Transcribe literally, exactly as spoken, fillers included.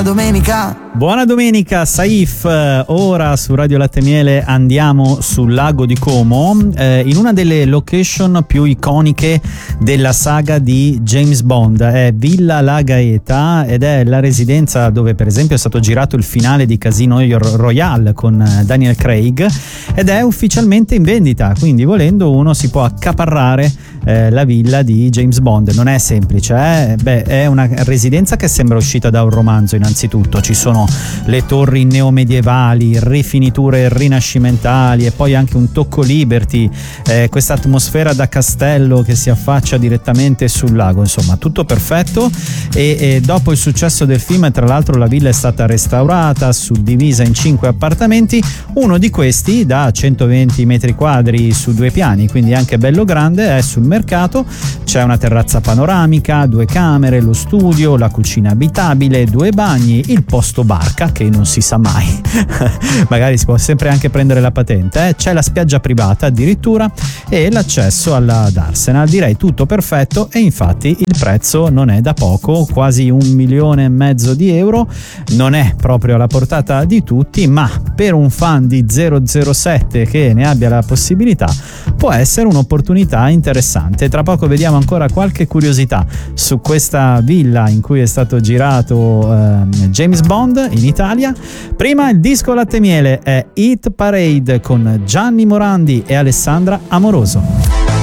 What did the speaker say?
domenica. Buona domenica, Saif. Ora su Radio Latte Miele andiamo sul lago di Como, eh, in una delle location più iconiche della saga di James Bond. È Villa La Gaeta ed è la residenza dove per esempio è stato girato il finale di Casino Royale con Daniel Craig, ed è ufficialmente in vendita, quindi volendo uno si può accaparrare eh, la villa di James Bond. Non è semplice, eh? Beh, è una residenza che sembra uscita da un romanzo. Innanzitutto ci sono le torri neomedievali, rifiniture rinascimentali e poi anche un tocco Liberty, eh, questa atmosfera da castello che si affaccia direttamente sul lago. Insomma, tutto perfetto. E, e dopo il successo del film, tra l'altro, la villa è stata restaurata, suddivisa in cinque appartamenti, uno di questi da centoventi metri quadri su due piani, quindi anche bello grande, è sul mercato. C'è una terrazza panoramica, due camere, lo studio, la cucina abitabile, due bagni, il posto barca che non si sa mai magari si può sempre anche prendere la patente, eh? C'è la spiaggia privata addirittura e l'accesso alla Arsenal. Direi tutto perfetto, e infatti il prezzo non è da poco, quasi un milione e mezzo di euro. Non è proprio alla portata di tutti, ma per un fan di zero zero sette che ne abbia la possibilità può essere un'opportunità interessante. Tra poco vediamo ancora qualche curiosità su questa villa in cui è stato girato eh, James Bond in Italia. Prima il disco Latte Miele è Hit Parade con Gianni Morandi e Alessandra Amoroso.